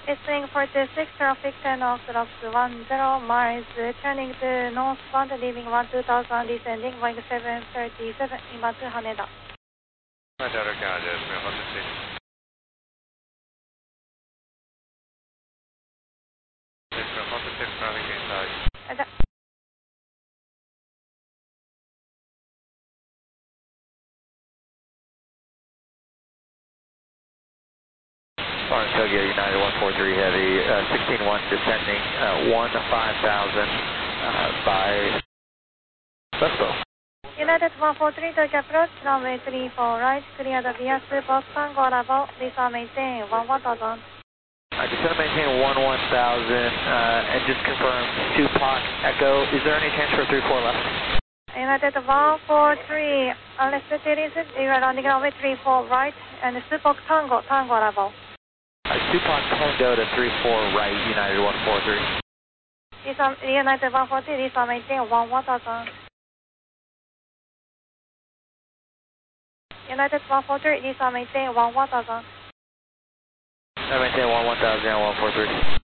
Swing 426, traffic 10 off, Rox 10 miles, turning to northbound, leaving 12000, descending, Boeing 737, inbound to Haneda. Delta Canada, Swing 426. Swing 426, traffic inside. Florence Tokyo United 143 Heavy, 16-1 descending, 1-5000 by Vespo. United 143 Tokyo approach, runway 34 right, clear the via Box Tango Bravo, descend maintain 11,000. Descend maintain 11,000, and just confirm Tupac Echo, is there any chance for 34 left? United 143, unrestricted is you are landing runway 34 right, and Tupac Tango Bravo. Tupac Tango to 34 right, United 143. United 143, descend maintain 11,000. United 143, descend maintain 11,000. Maintain 11,000, 143.